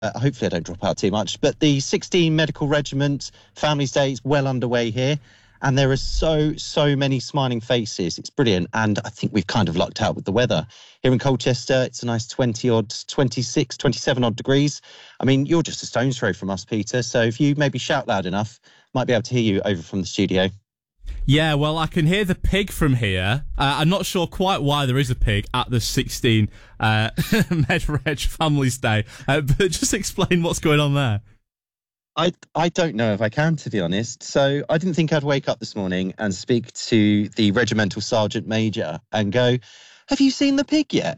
hopefully I don't drop out too much, but the 16 Medical Regiment Families Day is well underway here. And there are so many smiling faces. It's brilliant. And I think we've kind of lucked out with the weather. Here in Colchester, it's a nice 26, 27 odd degrees. I mean, you're just a stone's throw from us, Peter. So if you maybe shout loud enough, might be able to hear you over from the studio. Yeah, well, I can hear the pig from here. I'm not sure quite why there is a pig at the 16 MedReg Families Day. But just explain what's going on there. I don't know if I can, to be honest. So I didn't think I'd wake up this morning and speak to the regimental sergeant major and go, have you seen the pig yet?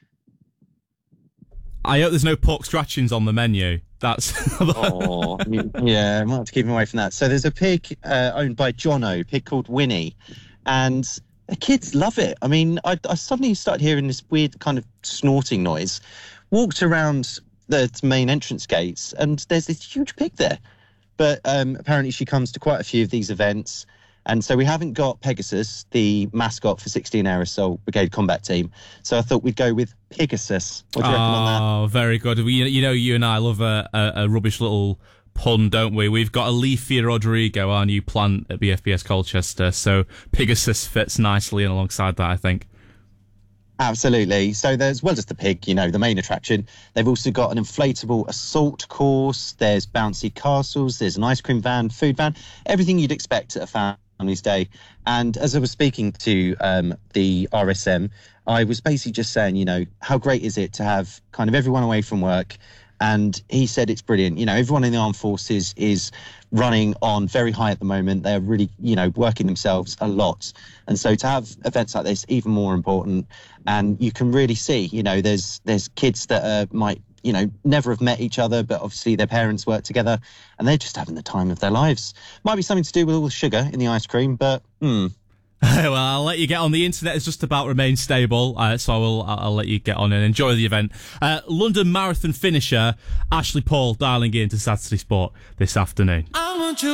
I hope there's no pork scratchings on the menu. That's oh, yeah, I might have to keep him away from that. So there's a pig owned by Jono, a pig called Winnie, and the kids love it. I mean, I suddenly started hearing this weird kind of snorting noise, walked around the main entrance gates, and there's this huge pig there. But apparently she comes to quite a few of these events. And so we haven't got Pegasus, the mascot for 16 Air Assault Brigade Combat Team. So I thought we'd go with Pegasus. What do you reckon on that? Oh, very good. You and I love a rubbish little pun, don't we? We've got Alethea Rodrigo, our new plant at BFBS Colchester. So Pegasus fits nicely in alongside that, I think. Absolutely. So there's, well, just the pig, the main attraction. They've also got an inflatable assault course. There's bouncy castles. There's an ice cream van, food van, everything you'd expect at a Family's Day. And as I was speaking to the RSM, I was basically just saying, how great is it to have kind of everyone away from work? And he said it's brilliant. Everyone in the armed forces is running on very high at the moment. They're really, working themselves a lot. And so to have events like this, even more important. And you can really see, there's kids that might, never have met each other, but obviously their parents work together and they're just having the time of their lives. Might be something to do with all the sugar in the ice cream, but Well, I'll let you get on. The internet has just about remained stable, so I'll let you get on and enjoy the event. London Marathon finisher Ashley Paul dialing in to Saturday Sport this afternoon. I want you